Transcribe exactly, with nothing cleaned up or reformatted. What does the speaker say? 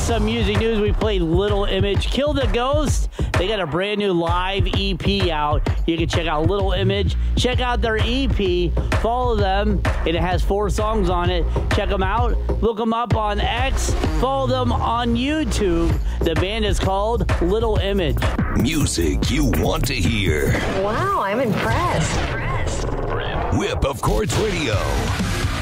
some music news. We played Little Image, Kill the Ghost. They got a brand new live E P out. You can check out Little Image. Check out their E P. Follow them. It has four songs on it. Check them out. Look them up on X. Follow them on YouTube. The band is called Little Image. Music you want to hear. Wow, I'm impressed. Whip of Courts Radio.